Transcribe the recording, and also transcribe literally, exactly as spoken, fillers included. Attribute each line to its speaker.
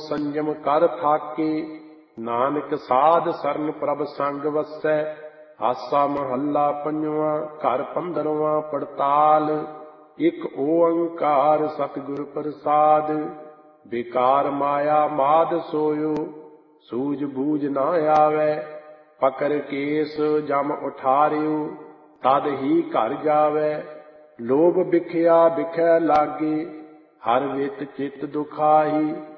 Speaker 1: ਸੰਜਮ ਕਰ ਥਾਕੇ। ਨਾਨਕ ਸਾਧ ਸਰਨ ਪ੍ਰਭ ਸੰਗ ਵਸੈ। ਆਸਾ ਮਹੱਲਾ ਪੰਜਵਾਂ। ਘਰ ਪੰਦਰਵਾਂ ਪੜਤਾਲ। ਇਕ ਓੰਕਾਰ ਸਤਿਗੁਰ ਪ੍ਰਸਾਦ। ਬੇਕਾਰ ਮਾਇਆ ਮਾਦ ਸੋਇਓ, ਸੂਝ ਬੂਝ ਨਾ ਆਵੈ। ਪਕਰ ਕੇਸ ਜਮ ਉਠਾਰਿਓ, ਤਦ ਹੀ ਘਰ ਜਾਵੈ। ਲੋਭ ਬਿਖਿਆ ਬਿਖੈ ਲਾਗੇ, ਹਰ ਵਿਤ ਚਿਤ ਦੁਖਾਈ।